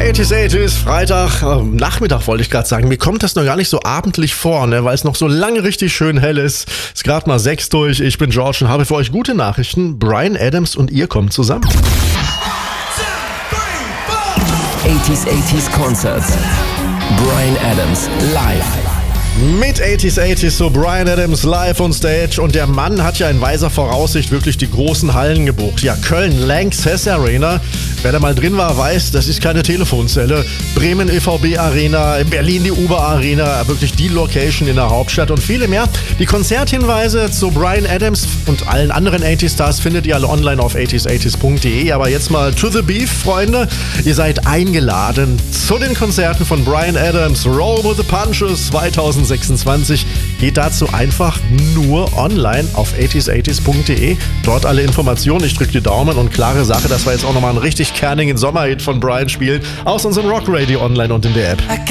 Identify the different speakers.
Speaker 1: 80s, Freitag, Nachmittag wollte ich gerade sagen. Mir kommt das noch gar nicht so abendlich vor, ne, weil es noch so lange richtig schön hell ist. Es ist gerade mal 6 durch. Ich bin George und habe für euch gute Nachrichten. Bryan Adams und ihr kommen zusammen.
Speaker 2: 80s Concert. Bryan Adams live.
Speaker 1: Mit 80s, so Bryan Adams live on stage. Und der Mann hat ja in weiser Voraussicht wirklich die großen Hallen gebucht. Ja, Köln, Lanxess Arena. Wer da mal drin war, weiß, das ist keine Telefonzelle. Bremen ÖVB Arena, in Berlin die Uber Arena. Wirklich die Location in der Hauptstadt und viele mehr. Die Konzerthinweise zu Bryan Adams und allen anderen 80s-Stars findet ihr alle online auf 80s80s.de. Aber jetzt mal to the beef, Freunde. Ihr seid eingeladen zu den Konzerten von Bryan Adams. Roll with the Punches 2026. Geht dazu einfach nur online auf 80s80s.de. Dort alle Informationen. Ich drücke die Daumen und klare Sache, dass wir jetzt auch nochmal einen richtig kernigen Sommerhit von Bryan spielen. Aus unserem Rock Radio online und in der App.